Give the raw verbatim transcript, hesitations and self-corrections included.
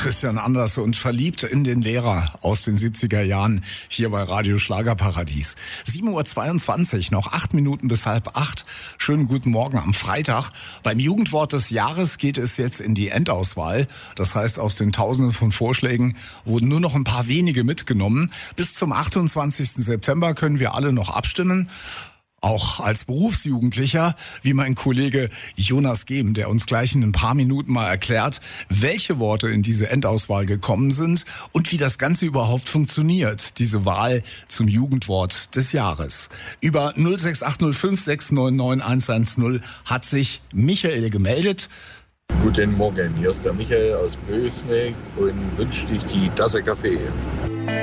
Christian Anders und Verliebt in den Lehrer aus den siebziger Jahren hier bei Radio Schlagerparadies. sieben Uhr zweiundzwanzig, noch acht Minuten bis halb acht. Schönen guten Morgen am Freitag. Beim Jugendwort des Jahres geht es jetzt in die Endauswahl. Das heißt, aus den Tausenden von Vorschlägen wurden nur noch ein paar wenige mitgenommen. Bis zum achtundzwanzigsten September können wir alle noch abstimmen. Auch als Berufsjugendlicher, wie mein Kollege Jonas Gehm, der uns gleich in ein paar Minuten mal erklärt, welche Worte in diese Endauswahl gekommen sind und wie das Ganze überhaupt funktioniert, diese Wahl zum Jugendwort des Jahres. Über null sechs acht null fünf sechs neun neun eins eins null hat sich Michael gemeldet. Guten Morgen, hier ist der Michael aus Bösneck und wünsche dich die Tasse Kaffee.